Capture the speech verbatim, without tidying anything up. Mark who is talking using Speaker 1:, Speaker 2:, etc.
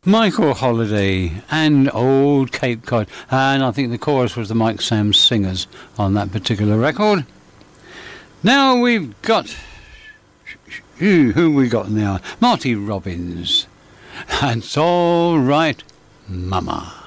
Speaker 1: Michael Holiday and Old Cape Cod, and I think the chorus was the Mike Sammes Singers on that particular record. Now we've got who, who we got now? Marty Robbins. That's all right, Mama.